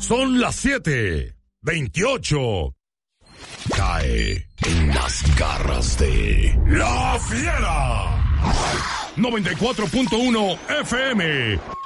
Son las 7:28. Cae en las garras de La Fiera. 94.1 FM.